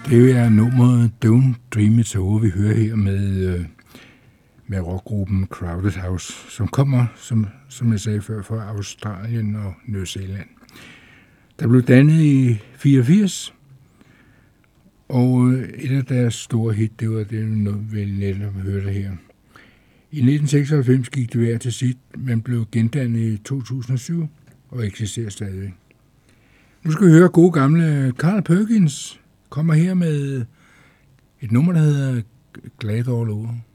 Det er nummeret Don't Dream It's Over, vi hører her med rockgruppen Crowded House, som kommer, som jeg sagde før, fra Australien og New Zealand. Der blev dannet i 84, og et af deres store hit, det var det, vi netop hørte her. I 1996 gik det hver til sit, men blev gendannet i 2007 og eksisterer stadig. Nu skal vi høre gode gamle Carl Perkins, kommer her med et nummer, der hedder Glad All Over.